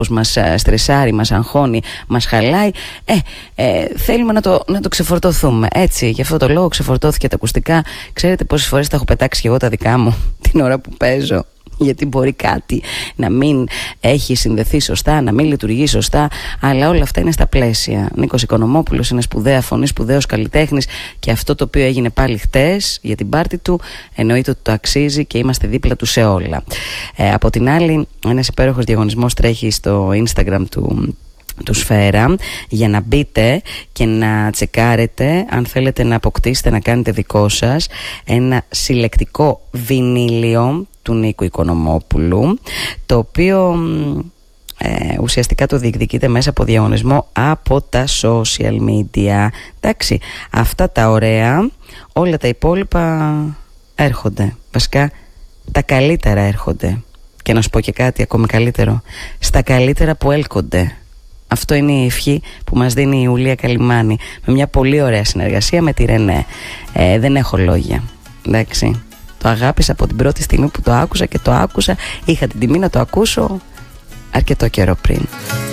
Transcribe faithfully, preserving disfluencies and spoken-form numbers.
μας στρεσάρει, μας αγχώνει, μας χαλάει, ε, ε, θέλουμε να το, να το ξεφορτωθούμε. Έτσι, γι' αυτό το λόγο ξεφορτώθηκε τα ακουστικά. Ξέρετε πόσες φορές τα έχω πετάξει και εγώ τα δικά μου την ώρα που παίζω? Γιατί μπορεί κάτι να μην έχει συνδεθεί σωστά, να μην λειτουργεί σωστά, αλλά όλα αυτά είναι στα πλαίσια. Νίκος Οικονομόπουλος είναι σπουδαία φωνή, σπουδαίος καλλιτέχνης, και αυτό το οποίο έγινε πάλι χτες για την πάρτι του εννοείται ότι το αξίζει και είμαστε δίπλα του σε όλα. Ε, από την άλλη, ένας υπέροχος διαγωνισμός τρέχει στο Instagram του του Σφαίρα, για να μπείτε και να τσεκάρετε αν θέλετε να αποκτήσετε, να κάνετε δικό σας ένα συλλεκτικό βινίλιο του Νίκου Οικονομόπουλου, το οποίο ε, ουσιαστικά το διεκδικείτε μέσα από διαγωνισμό από τα social media. Εντάξει, αυτά τα ωραία, όλα τα υπόλοιπα έρχονται. Βασικά τα καλύτερα έρχονται. Και να σου πω και κάτι ακόμη καλύτερο, στα καλύτερα που έλκονται. Αυτό είναι η ευχή που μας δίνει η Ιουλία Καλιμάνη, με μια πολύ ωραία συνεργασία με τη Ρενέ. Ε, δεν έχω λόγια, εντάξει. Το αγάπησα από την πρώτη στιγμή που το άκουσα, και το άκουσα, είχα την τιμή να το ακούσω αρκετό καιρό πριν.